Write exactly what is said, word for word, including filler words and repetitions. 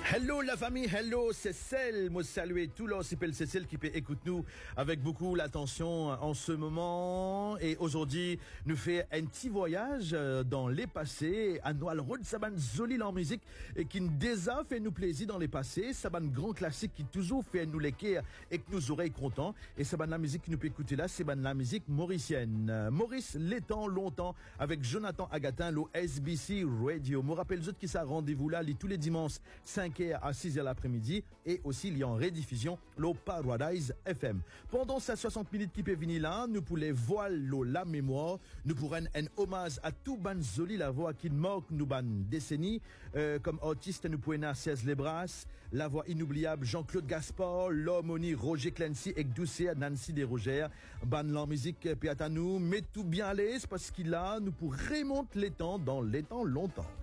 Hello la famille, hello, c'est celle, moi saluer tout l'or, c'est celle qui peut écouter nous avec beaucoup l'attention en ce moment. Et aujourd'hui, nous fait un petit voyage dans les passés. À Noël Road, ça ban joli en musique et qui nous déjà fait nous plaisir dans les passés. Ça ban grand classique qui toujours fait nous léquer et que nos oreilles contents. Et ça ban la musique qui nous peut écouter là, c'est ban la musique mauricienne. Maurice, les temps, longtemps, avec Jonathan Agatin, le S B C Radio. Me rappelle autres qui ça rendez-vous là, tous les dimanches, cinq heures à six heures l'après-midi, et aussi il y a en rediffusion le Paradise F M. Pendant ces soixante minutes qui peut venir là, nous pourrons voir la mémoire, nous pourrons un hommage à tout ban joli la voix qui manque nous ban décennies, euh, comme artiste nous pourrons Serge Lebras, la voix inoubliable Jean-Claude Gaspard, l'harmonie Roger Clancy et douceur Nancy Desrogères, ban la musique piatanou, mais tout bien à l'aise parce qu'il a nous pour remonter les temps dans les temps longtemps.